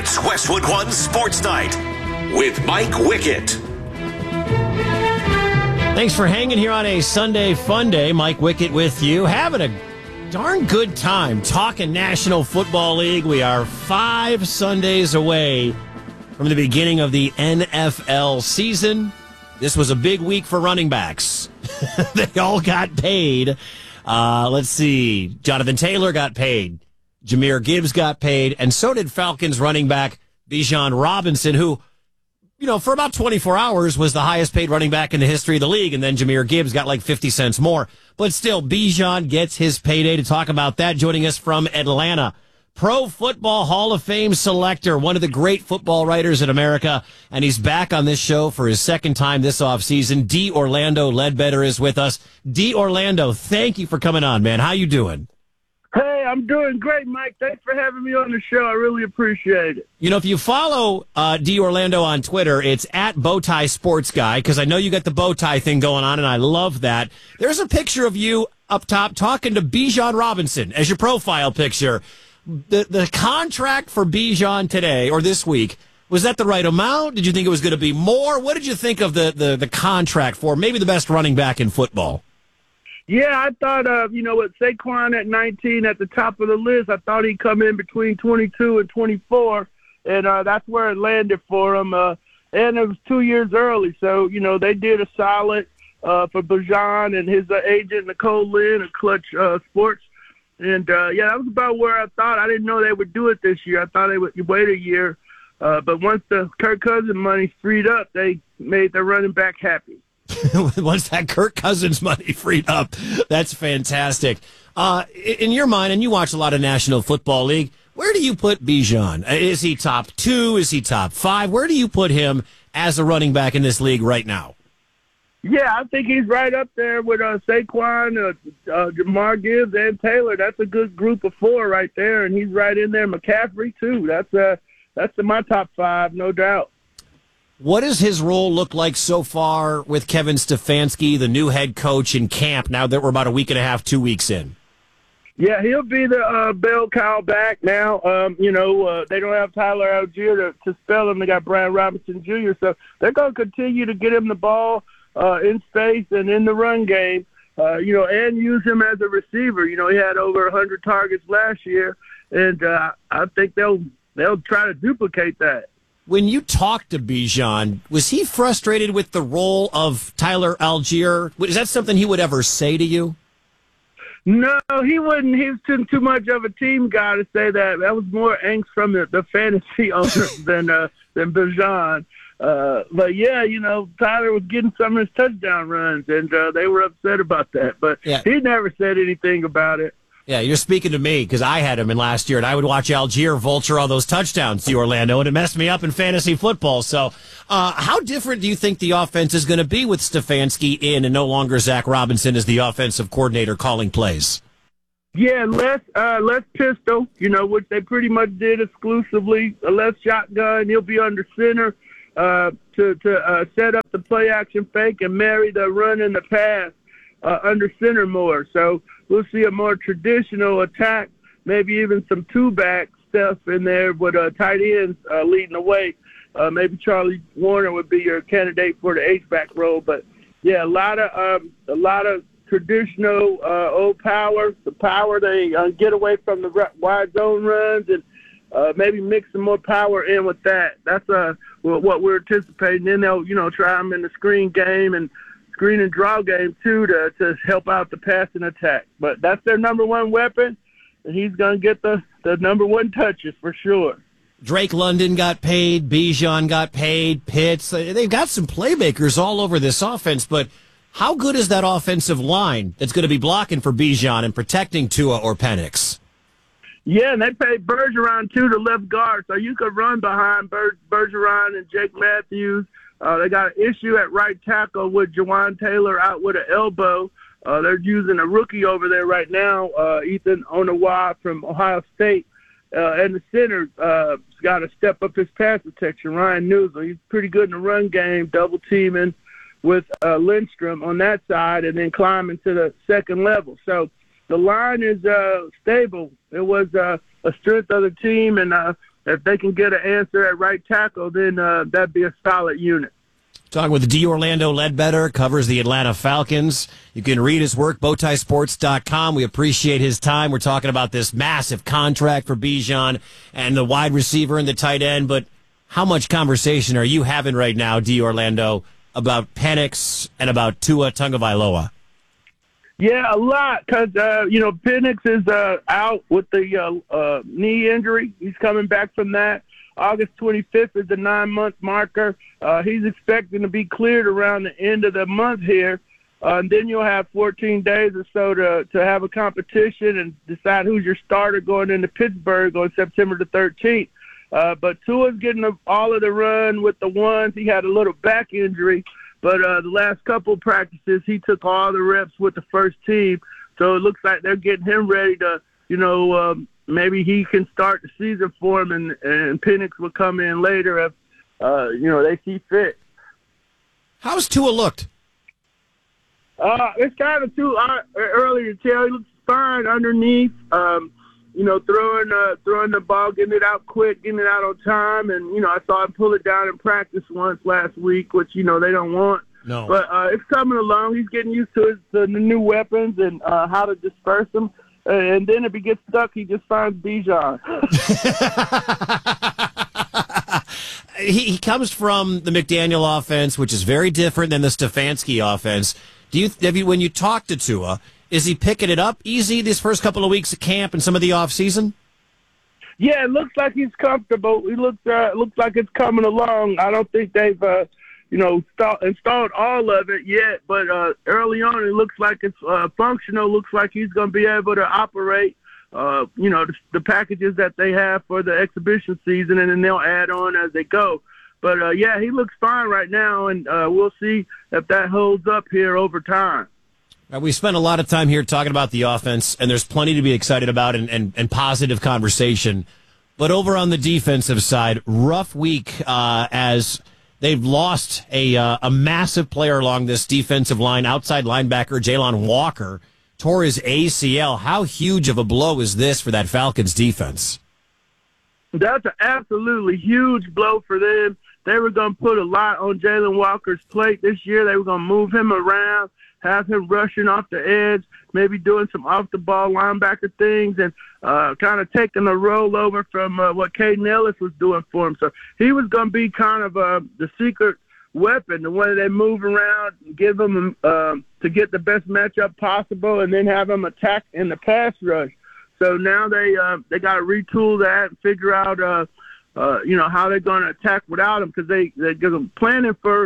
It's Westwood One Sports Night with Mike Wickett. Thanks for hanging here on a Sunday fun day. Mike Wickett with you. Having a darn good time talking National Football League. We are 5 Sundays away from the beginning of the NFL season. This was a big week for running backs. They all got paid. Let's see. Jonathan Taylor got paid. Jahmyr Gibbs got paid. And so did Falcons running back Bijan Robinson, who, for about 24 hours was the highest paid running back in the history of the league. And then Jahmyr Gibbs got like 50 cents more. But still, Bijan gets his payday. To talk about that, joining us from Atlanta, Pro Football Hall of Fame selector, one of the great football writers in America. And he's back on this show for his second time this offseason. D. Orlando Ledbetter is with us. D. Orlando, thank you for coming on, man. How you doing? Hey, I'm doing great, Mike. Thanks for having me on the show. I really appreciate it. If you follow D. Orlando on Twitter, it's at Bowtie Sports Guy, because I know you got the bow tie thing going on, and I love that. There's a picture of you up top talking to Bijan Robinson as your profile picture. The contract for Bijan today, or this week, was that the right amount? Did you think it was going to be more? What did you think of the contract for maybe the best running back in football? Yeah, I thought, with Saquon at 19 at the top of the list, I thought he'd come in between 22 and 24, and that's where it landed for him. And it was 2 years early, so, they did a solid for Bijan and his agent, Nicole Lynn, of Clutch Sports. And, that was about where I thought. I didn't know they would do it this year. I thought they would wait a year. But once the Kirk Cousins money freed up, they made their running back happy. Once that Kirk Cousins money freed up, that's fantastic. In your mind, and you watch a lot of National Football League, where do you put Bijan? Is he top 2? Is he top 5? Where do you put him as a running back in this league right now? Yeah, I think he's right up there with Saquon, Jahmyr Gibbs, and Taylor. That's a good group of 4 right there, and he's right in there. McCaffrey, too. That's my top 5, no doubt. What does his role look like so far with Kevin Stefanski, the new head coach in camp, now that we're about a week and a half, 2 weeks in? Yeah, he'll be the bell cow back now. They don't have Tyler Algier to spell him. They got Brian Robinson Jr., so they're going to continue to get him the ball in space and in the run game, and use him as a receiver. He had over 100 targets last year, and I think they'll try to duplicate that. When you talked to Bijan, was he frustrated with the role of Tyler Algier? Is that something he would ever say to you? No, he wouldn't. He's too much of a team guy to say that. That was more angst from the fantasy owners than Bijan. But yeah, Tyler was getting some of his touchdown runs, and they were upset about that. But He never said anything about it. Yeah, you're speaking to me because I had him in last year, and I would watch Algier vulture all those touchdowns to Orlando, and it messed me up in fantasy football. So how different do you think the offense is going to be with Stefanski in and no longer Zach Robinson as the offensive coordinator calling plays? Yeah, less pistol, which they pretty much did exclusively. Less shotgun. He'll be under center to set up the play action fake and marry the run and the pass under center more. So we'll see a more traditional attack, maybe even some two-back stuff in there with tight ends leading the way. Maybe Charlie Warner would be your candidate for the H-back role. But, yeah, a lot of traditional old power, the power they get away from the wide zone runs and maybe mix some more power in with that. That's what we're anticipating. Then they'll, try them in the screen game and screen and draw game, too, to help out the passing attack. But that's their number one weapon, and he's going to get the number one touches for sure. Drake London got paid. Bijan got paid. Pitts. They've got some playmakers all over this offense, but how good is that offensive line that's going to be blocking for Bijan and protecting Tua or Penix? Yeah, and they paid Bergeron, too, to left guard, so you could run behind Bergeron and Jake Matthews. They got an issue at right tackle with Jawan Taylor out with an elbow. They're using a rookie over there right now, Ethan Onawa from Ohio State. And the center's got to step up his pass protection, Ryan Newsel. He's pretty good in the run game, double-teaming with Lindstrom on that side and then climbing to the second level. So the line is stable. It was a strength of the team, and if they can get an answer at right tackle, then that'd be a solid unit. Talking with D. Orlando Ledbetter, covers the Atlanta Falcons. You can read his work, bowtiesports.com. We appreciate his time. We're talking about this massive contract for Bijan and the wide receiver and the tight end. But how much conversation are you having right now, D. Orlando, about Penix and about Tua Tagovailoa? Yeah, a lot, because, Penix is out with the knee injury. He's coming back from that. August 25th is the 9-month marker. He's expecting to be cleared around the end of the month here. And then you'll have 14 days or so to have a competition and decide who's your starter going into Pittsburgh on September the 13th. But Tua's getting all of the run with the ones. He had a little back injury, but the last couple practices, he took all the reps with the first team. So it looks like they're getting him ready to, maybe he can start the season for him, and Penix will come in later if, they see fit. How's Tua looked? It's kind of too early to tell. He looks fine underneath, throwing the ball, getting it out quick, getting it out on time. And, I saw him pull it down in practice once last week, which, they don't want. No. But it's coming along. He's getting used to the new weapons and how to disperse them. And then if he gets stuck, he just finds Bijan. He comes from the McDaniel offense, which is very different than the Stefanski offense. When you talk to Tua, is he picking it up easy these first couple of weeks at camp and some of the off season? Yeah, it looks like he's comfortable. He looks like it's coming along. I don't think they've installed all of it yet, but early on it looks like it's functional. Looks like he's going to be able to operate, the packages that they have for the exhibition season, and then they'll add on as they go. But, he looks fine right now, and we'll see if that holds up here over time. We spent a lot of time here talking about the offense, and there's plenty to be excited about and positive conversation. But over on the defensive side, rough week as – they've lost a massive player along this defensive line, outside linebacker Jalon Walker, tore his ACL. How huge of a blow is this for that Falcons defense? That's an absolutely huge blow for them. They were going to put a lot on Jalon Walker's plate this year. They were going to move him around, have him rushing off the edge, maybe doing some off-the-ball linebacker things, and kind of taking a rollover from what Caden Ellis was doing for him. So he was going to be kind of the secret weapon, the one they move around, give him to get the best matchup possible, and then have him attack in the pass rush. So now they got to retool that and figure out how they're going to attack without him, because they're planning for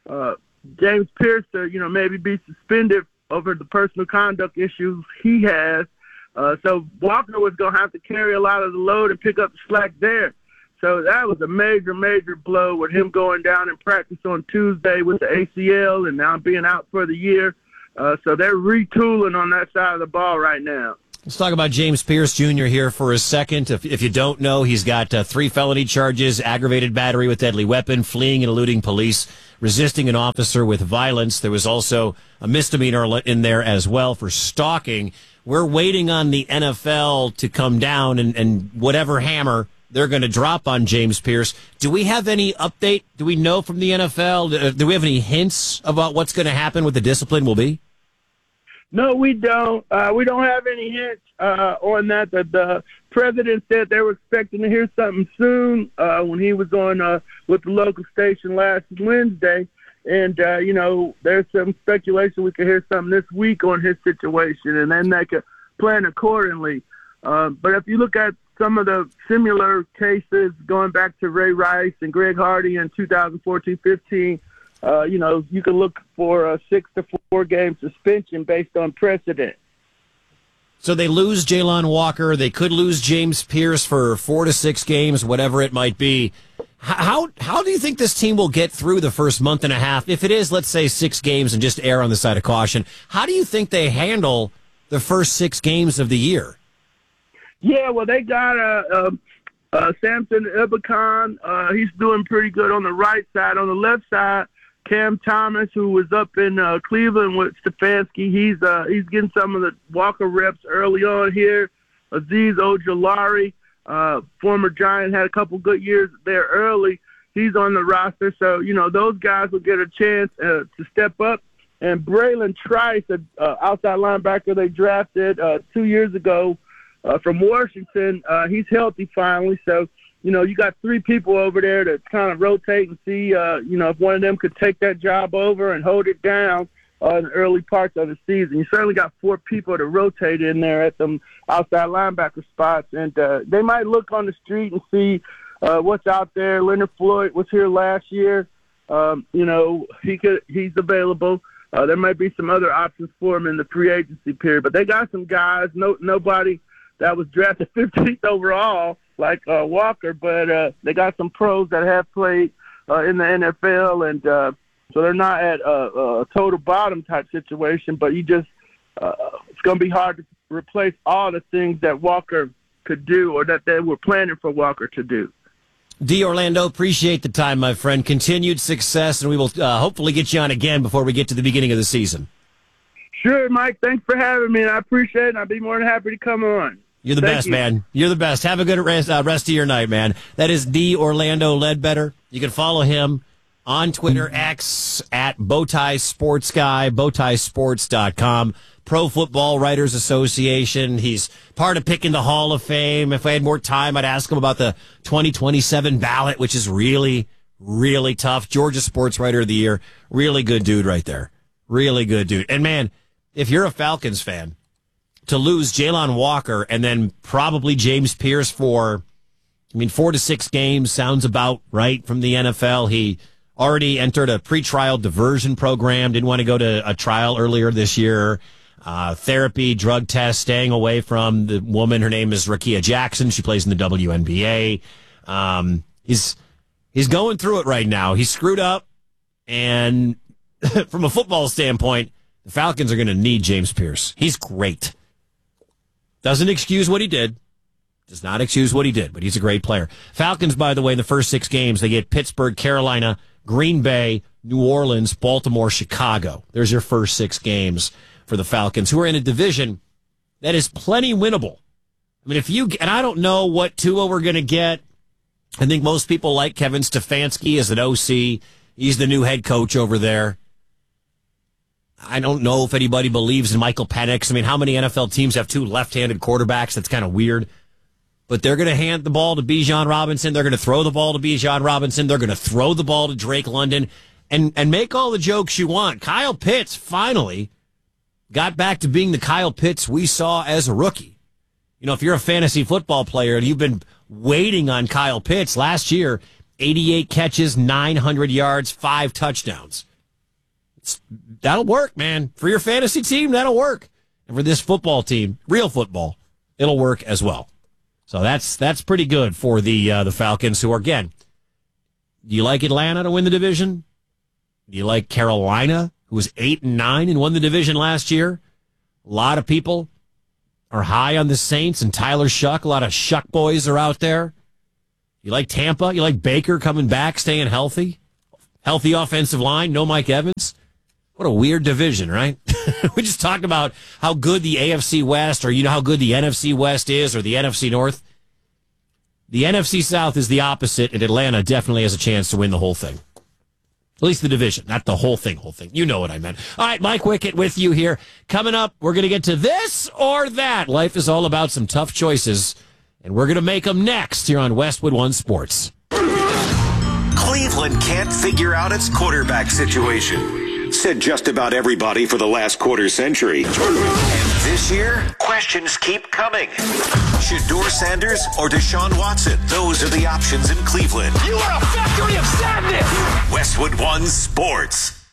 James Pierce to maybe be suspended over the personal conduct issues he has. So Walker was going to have to carry a lot of the load and pick up the slack there. So that was a major, major blow with him going down in practice on Tuesday with the ACL and now being out for the year. So they're retooling on that side of the ball right now. Let's talk about James Pierce Jr. here for a second. If you don't know, he's got 3 felony charges: aggravated battery with deadly weapon, fleeing and eluding police, resisting an officer with violence. There was also a misdemeanor in there as well for stalking. We're waiting on the NFL to come down and whatever hammer they're going to drop on James Pierce. Do we have any update? Do we know from the NFL? Do we have any hints about what's going to happen, what the discipline will be? No, we don't. We don't have any hints on that. The president said they were expecting to hear something soon when he was on with the local station last Wednesday. And, there's some speculation we could hear something this week on his situation, and then they could plan accordingly. But if you look at some of the similar cases going back to Ray Rice and Greg Hardy in 2014-15, you can look for a 6 to 4 game suspension based on precedent. So they lose Jalon Walker. They could lose James Pierce for 4 to 6 games, whatever it might be. How do you think this team will get through the first month and a half? If it is, let's say, 6 games and just err on the side of caution, how do you think they handle the first 6 games of the year? Yeah, well, they got Samson Ebukam. He's doing pretty good on the right side. On the left side, Cam Thomas, who was up in Cleveland with Stefanski, he's getting some of the Walker reps early on here. Azeez Ojulari, former Giant, had a couple good years there early. He's on the roster. So, those guys will get a chance to step up. And Braylon Trice, an outside linebacker they drafted 2 years ago from Washington, he's healthy finally. So, you got three people over there to kind of rotate and see, if one of them could take that job over and hold it down in the early parts of the season. You certainly got four people to rotate in there at them outside linebacker spots. And they might look on the street and see what's out there. Leonard Floyd was here last year. He's available. There might be some other options for him in the free agency period. But they got some guys, nobody that was drafted 15th overall, like Walker, but they got some pros that have played in the NFL, and so they're not at a total bottom type situation, but it's going to be hard to replace all the things that Walker could do or that they were planning for Walker to do. D. Orlando, appreciate the time, my friend. Continued success, and we will hopefully get you on again before we get to the beginning of the season. Sure, Mike. Thanks for having me, and I appreciate it, and I'd be more than happy to come on. You're the best, man. You're the best. Have a good rest of your night, man. That is D. Orlando Ledbetter. You can follow him on Twitter, X, at Bowtie Sports Guy, bowtiesports.com. Pro Football Writers Association. He's part of picking the Hall of Fame. If I had more time, I'd ask him about the 2027 ballot, which is really, really tough. Georgia Sports Writer of the Year. Really good dude right there. Really good dude. And, man, if you're a Falcons fan, to lose Jalon Walker and then probably James Pierce for 4 to 6 games sounds about right from the NFL. He already entered a pretrial diversion program, didn't want to go to a trial earlier this year. Therapy, drug test, staying away from the woman. Her name is Rakia Jackson. She plays in the WNBA. He's going through it right now. He's screwed up. And from a football standpoint, the Falcons are going to need James Pierce. He's great. Doesn't excuse what he did. Does not excuse what he did, but he's a great player. Falcons, by the way, in the first 6 games, they get Pittsburgh, Carolina, Green Bay, New Orleans, Baltimore, Chicago. There's your first 6 games for the Falcons, who are in a division that is plenty winnable. And I don't know what Tua we're going to get. I think most people like Kevin Stefanski as an OC. He's the new head coach over there. I don't know if anybody believes in Michael Penix. How many NFL teams have 2 left-handed quarterbacks? That's kind of weird. But they're going to hand the ball to Bijan Robinson. They're going to throw the ball to Bijan Robinson. They're going to throw the ball to Drake London and make all the jokes you want. Kyle Pitts finally got back to being the Kyle Pitts we saw as a rookie. If you're a fantasy football player and you've been waiting on Kyle Pitts, last year, 88 catches, 900 yards, 5 touchdowns. That'll work, man. For your fantasy team, that'll work. And for this football team, real football, it'll work as well. So that's pretty good for the Falcons, who are, again, do you like Atlanta to win the division? Do you like Carolina, who was 8-9 and won the division last year? A lot of people are high on the Saints and Tyler Shuck. A lot of Shuck boys are out there. You like Tampa? You like Baker coming back, staying healthy? Healthy offensive line, no Mike Evans. What a weird division, right? We just talked about how good the AFC West, or how good the NFC West is, or the NFC North. The NFC South is the opposite, and Atlanta definitely has a chance to win the whole thing. At least the division, not the whole thing. You know what I meant. All right, Mike Wickett with you here. Coming up, we're going to get to this or that. Life is all about some tough choices, and we're going to make them next here on Westwood One Sports. Cleveland can't figure out its quarterback situation. Said just about everybody for the last quarter century. And this year, questions keep coming. Shedeur Sanders or Deshaun Watson? Those are the options in Cleveland. You are a factory of sadness! Westwood One Sports.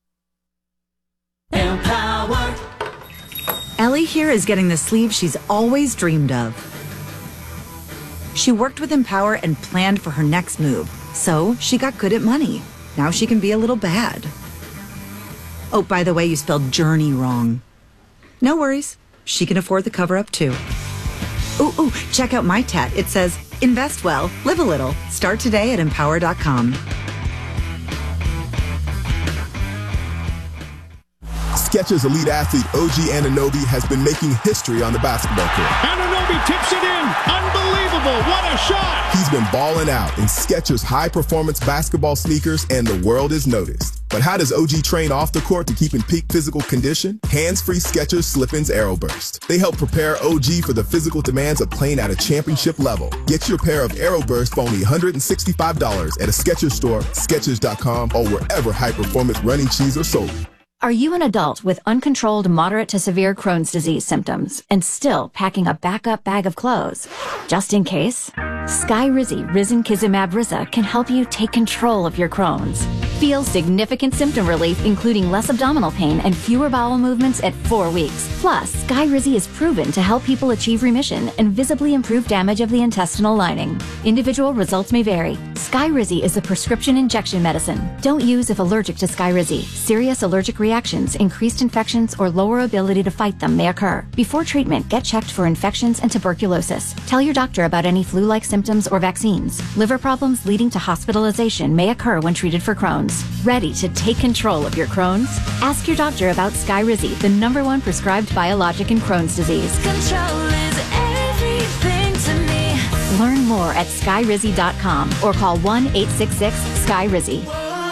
Empower. Ellie here is getting the sleeve she's always dreamed of. She worked with Empower and planned for her next move. So she got good at money. Now she can be a little bad. Oh, by the way, you spelled journey wrong. No worries. She can afford the cover-up, too. Ooh, check out my tat. It says, invest well, live a little. Start today at Empower.com. Skechers elite athlete OG Anunoby has been making history on the basketball court. Anunoby tips it in. Unbelievable. What a shot. He's been balling out in Skechers high-performance basketball sneakers, and the world has noticed. But how does OG train off the court to keep in peak physical condition? Hands-free Skechers Slip-ins AeroBurst. They help prepare OG for the physical demands of playing at a championship level. Get your pair of AeroBurst for only $165 at a Skechers store, Skechers.com, or wherever high-performance running shoes are sold. Are you an adult with uncontrolled moderate to severe Crohn's disease symptoms and still packing a backup bag of clothes? Just in case, Skyrizi Risankizumab Riza can help you take control of your Crohn's. Feel significant symptom relief, including less abdominal pain and fewer bowel movements at 4 weeks. Plus, Skyrizi is proven to help people achieve remission and visibly improve damage of the intestinal lining. Individual results may vary. Skyrizi is a prescription injection medicine. Don't use if allergic to Skyrizi. Serious allergic reactions, increased infections, or lower ability to fight them may occur. Before treatment, get checked for infections and tuberculosis. Tell your doctor about any flu-like symptoms or vaccines. Liver problems leading to hospitalization may occur when treated for Crohn's. Ready to take control of your Crohn's? Ask your doctor about Skyrizi, the #1 prescribed biologic in Crohn's disease. Control is everything to me. Learn more at Skyrizi.com or call 1-866-SKYRIZI.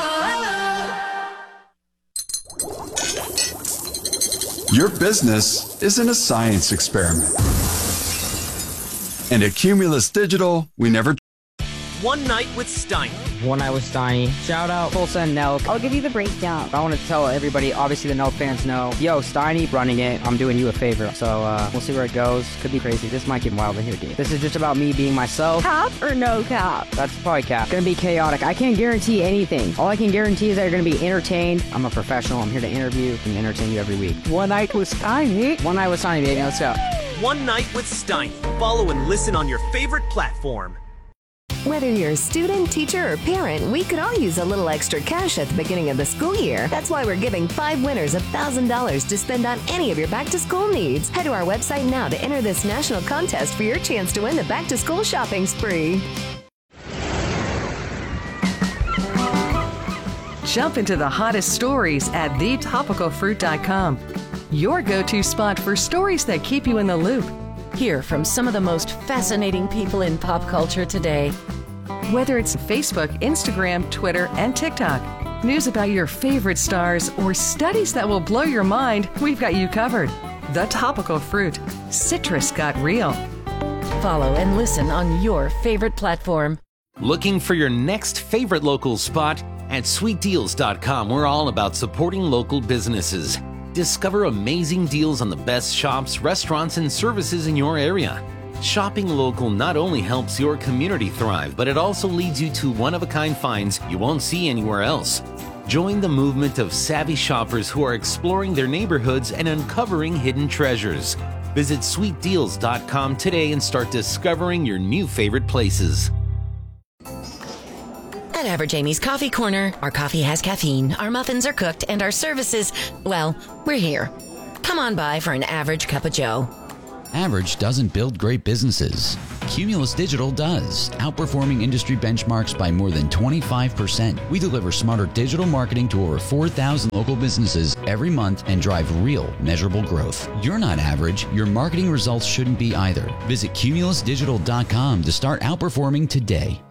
Your business isn't a science experiment. And at Cumulus Digital, we never... One Night with Steiny. One Night with Steiny. Shout out Tulsa and Nelk. I'll give you the breakdown. I want to tell everybody, obviously the Nelk fans know, yo, Steiny running it, I'm doing you a favor. So we'll see where it goes. Could be crazy. This might get wild in here, dude. This is just about me being myself. Cap or no cap? That's probably cap. Gonna be chaotic. I can't guarantee anything. All I can guarantee is that you're gonna be entertained. I'm a professional. I'm here to interview and entertain you every week. One Night with Steiny. One Night with Steiny, baby. Let's go. One Night with Steiny. Follow and listen on your favorite platform. Whether you're a student, teacher, or parent, we could all use a little extra cash at the beginning of the school year. That's why we're giving 5 winners $1,000 to spend on any of your back-to-school needs. Head to our website now to enter this national contest for your chance to win the back-to-school shopping spree. Jump into the hottest stories at thetopicalfruit.com. Your go-to spot for stories that keep you in the loop. Hear from some of the most fascinating people in pop culture today. Whether it's Facebook, Instagram, Twitter, and TikTok, news about your favorite stars, or studies that will blow your mind, we've got you covered. The Topical Fruit. Citrus got real. Follow and listen on your favorite platform. Looking for your next favorite local spot? At sweetdeals.com, we're all about supporting local businesses. Discover amazing deals on the best shops, restaurants, and services in your area. Shopping local not only helps your community thrive, but it also leads you to one-of-a-kind finds you won't see anywhere else. Join the movement of savvy shoppers who are exploring their neighborhoods and uncovering hidden treasures. Visit sweetdeals.com today and start discovering your new favorite places. At Average Amy's Coffee Corner, our coffee has caffeine, our muffins are cooked, and our services, well, we're here. Come on by for an average cup of joe. Average doesn't build great businesses. Cumulus Digital does, outperforming industry benchmarks by more than 25%. We deliver smarter digital marketing to over 4,000 local businesses every month and drive real, measurable growth. You're not average. Your marketing results shouldn't be either. Visit cumulusdigital.com to start outperforming today.